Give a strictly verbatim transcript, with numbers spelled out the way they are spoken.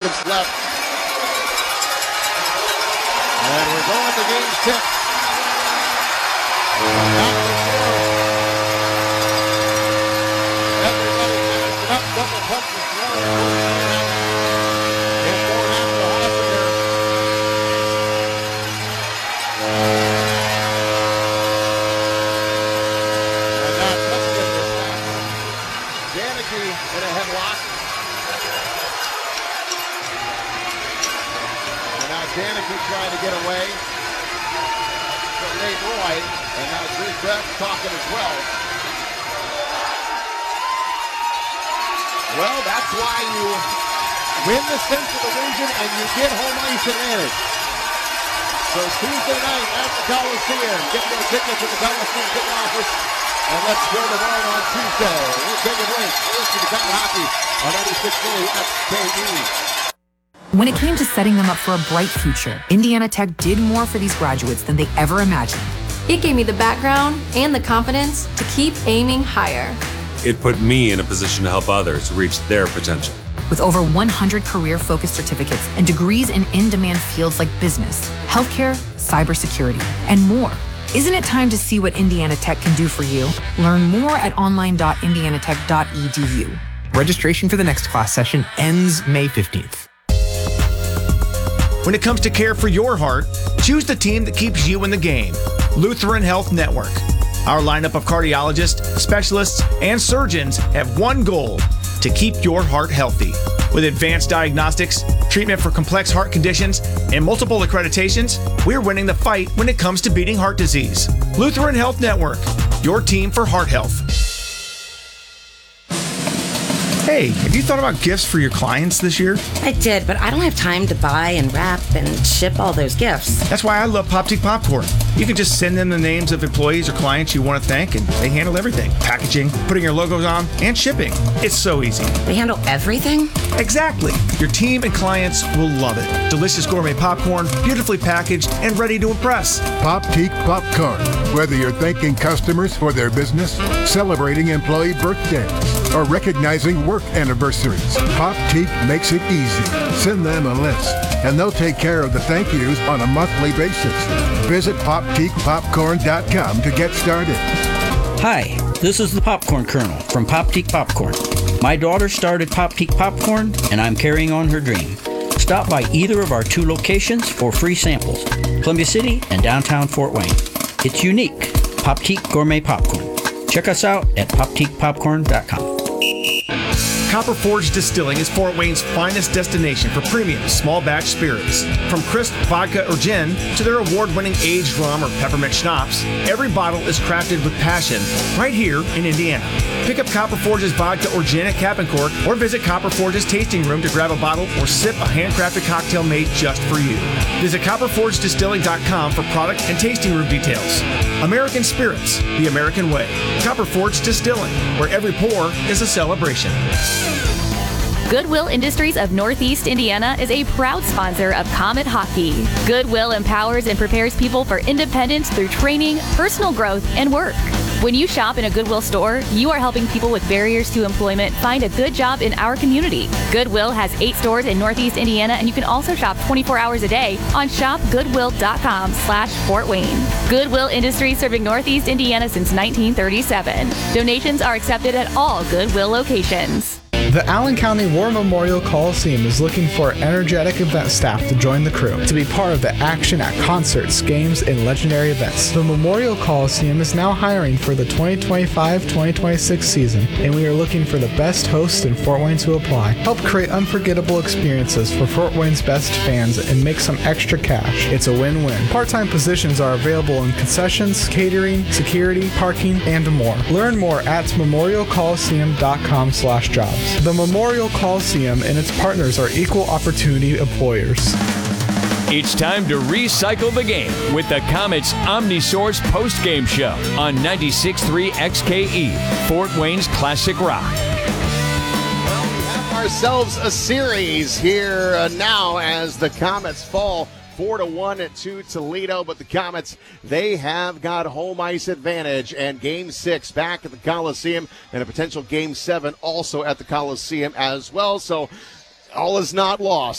seconds left. And we're going to game six. Everybody finishing up, double punches thrown. And four down to Hossinger. And now let's get this back. Janicki in a headlock. And now Janicki trying to get away from Nate Roy. And now Drew Beck talking as well. Well, that's why you win the Central Division and you get home ice advantage. So Tuesday night at the Coliseum. Get your tickets at the Coliseum ticket office. And let's go to one on Tuesday. We'll take a break. Listen to Comet Hockey on ninety-six point three X K E. When it came to setting them up for a bright future, Indiana Tech did more for these graduates than they ever imagined. It gave me the background and the confidence to keep aiming higher. It put me in a position to help others reach their potential. With over one hundred career-focused certificates and degrees in in-demand fields like business, healthcare, cybersecurity, and more. Isn't it time to see what Indiana Tech can do for you? Learn more at online dot indiana tech dot e d u. Registration for the next class session ends May fifteenth. When it comes to care for your heart, choose the team that keeps you in the game. Lutheran Health Network. Our lineup of cardiologists, specialists, and surgeons have one goal: to keep your heart healthy. With advanced diagnostics, treatment for complex heart conditions, and multiple accreditations, we're winning the fight when it comes to beating heart disease. Lutheran Health Network, your team for heart health. Hey, have you thought about gifts for your clients this year? I did, but I don't have time to buy and wrap and ship all those gifts. That's why I love Poptique Popcorn. You can just send them the names of employees or clients you want to thank, and they handle everything. Packaging, putting your logos on, and shipping. It's so easy. They handle everything? Exactly. Your team and clients will love it. Delicious gourmet popcorn, beautifully packaged, and ready to impress. Poptique Popcorn. Whether you're thanking customers for their business, celebrating employee birthdays, or recognizing work anniversaries, Poptique makes it easy. Send them a list, and they'll take care of the thank yous on a monthly basis. Visit poptique popcorn dot com to get started. Hi, this is the Popcorn Colonel from Poptique Popcorn. My daughter started Poptique Popcorn, and I'm carrying on her dream. Stop by either of our two locations for free samples, Columbia City and downtown Fort Wayne. It's unique, Poptique Gourmet Popcorn. Check us out at poptique popcorn dot com. Copper Forge Distilling is Fort Wayne's finest destination for premium small batch spirits. From crisp vodka or gin to their award-winning aged rum or peppermint schnapps, every bottle is crafted with passion right here in Indiana. Pick up Copper Forge's vodka or gin at Cap and Cork, or visit Copper Forge's tasting room to grab a bottle or sip a handcrafted cocktail made just for you. Visit copper forge distilling dot com for product and tasting room details. American Spirits, the American way. Copper Forge Distilling, where every pour is a celebration. Goodwill Industries of Northeast Indiana is a proud sponsor of Comet Hockey. Goodwill empowers and prepares people for independence through training, personal growth, and work. When you shop in a Goodwill store, you are helping people with barriers to employment find a good job in our community. Goodwill has eight stores in Northeast Indiana, and you can also shop twenty-four hours a day on shop goodwill dot com slash Fort Wayne. Goodwill Industries, serving Northeast Indiana since nineteen thirty-seven. Donations are accepted at all Goodwill locations. The Allen County War Memorial Coliseum is looking for energetic event staff to join the crew to be part of the action at concerts, games, and legendary events. The Memorial Coliseum is now hiring for the twenty twenty-five twenty twenty-six season, and we are looking for the best hosts in Fort Wayne to apply. Help create unforgettable experiences for Fort Wayne's best fans and make some extra cash. It's a win-win. Part-time positions are available in concessions, catering, security, parking, and more. Learn more at memorial coliseum dot com slash jobs. The Memorial Coliseum and its partners are equal opportunity employers. It's time to recycle the game with the Comets OmniSource post-game show on ninety-six point three X K E, Fort Wayne's classic rock. Well, we have ourselves a series here uh, now as the Comets fall four to one to Toledo, but the Comets, they have got home ice advantage, and game six back at the Coliseum, and a potential game seven also at the Coliseum as well. So all is not lost.